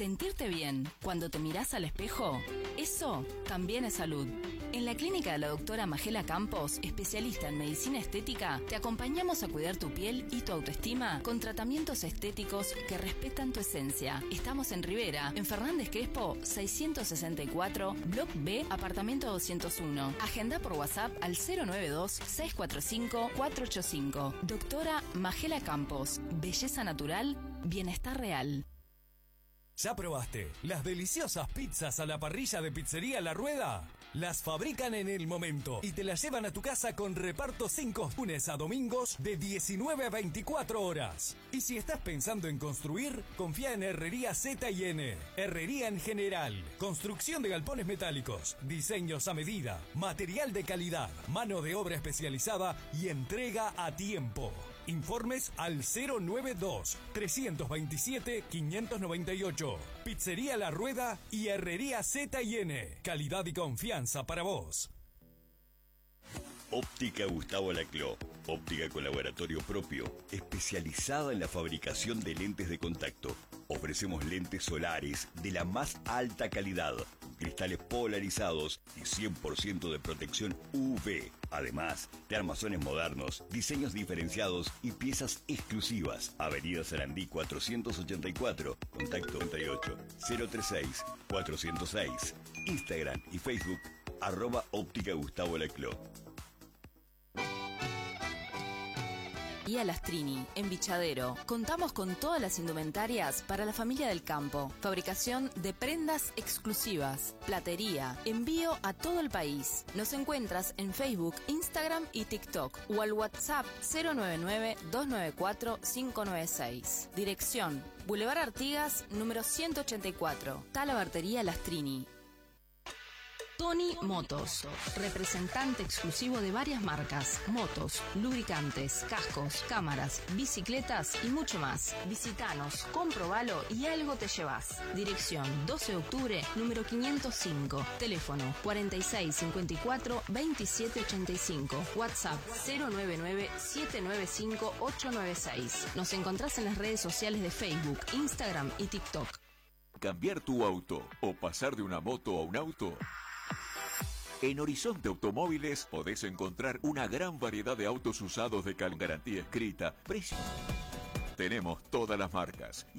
Sentirte bien cuando te mirás al espejo, eso también es salud. En la clínica de la doctora Magela Campos, especialista en medicina estética, te acompañamos a cuidar tu piel y tu autoestima con tratamientos estéticos que respetan tu esencia. Estamos en Rivera, en Fernández Crespo 664, Block B, apartamento 201. Agenda por WhatsApp al 092-645-485. Doctora Magela Campos, belleza natural, bienestar real. ¿Ya probaste las deliciosas pizzas a la parrilla de Pizzería La Rueda? Las fabrican en el momento y te las llevan a tu casa con reparto 5 lunes a domingos de 19 a 24 horas. Y si estás pensando en construir, confía en Herrería Z&N. Herrería en general, construcción de galpones metálicos, diseños a medida, material de calidad, mano de obra especializada y entrega a tiempo. Informes al 092-327-598. Pizzería La Rueda y Herrería Z&N. Calidad y confianza para vos. Óptica Gustavo Laclau. Óptica con laboratorio propio, especializada en la fabricación de lentes de contacto. Ofrecemos lentes solares de la más alta calidad, cristales polarizados y 100% de protección UV. Además, de armazones modernos, diseños diferenciados y piezas exclusivas. Avenida Sarandí 484, contacto 38 036 406. Instagram y Facebook, @Óptica Gustavo Laclau. Y a Lastrini, en Bichadero. Contamos con todas las indumentarias para la familia del campo. Fabricación de prendas exclusivas, platería, envío a todo el país. Nos encuentras en Facebook, Instagram y TikTok o al WhatsApp 099-294-596. Dirección, Boulevard Artigas, número 184. Talabartería Lastrini. Tony Motos, representante exclusivo de varias marcas, motos, lubricantes, cascos, cámaras, bicicletas y mucho más. Visítanos, comprobalo y algo te llevas. Dirección 12 de octubre, número 505. Teléfono 4654-2785. WhatsApp 099-795-896. Nos encontrás en las redes sociales de Facebook, Instagram y TikTok. ¿Cambiar tu auto o pasar de una moto a un auto? En Horizonte Automóviles podés encontrar una gran variedad de autos usados de garantía escrita, precio. Tenemos todas las marcas